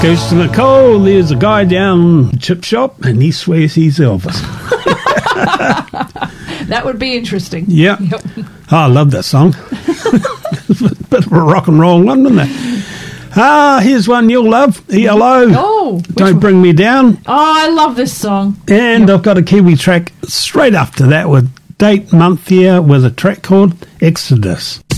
Goes to Nicole, there's a guy down the chip shop and he swears he's Elvis. That would be interesting. Yeah. Yep. Oh, I love that song. Bit of a rock and roll one, isn't it? Here's one you'll love. ELO. Oh. Don't Bring Me Down. Oh, I love this song. And I've got a Kiwi track straight after that with date, month, year, with a track called Exodus.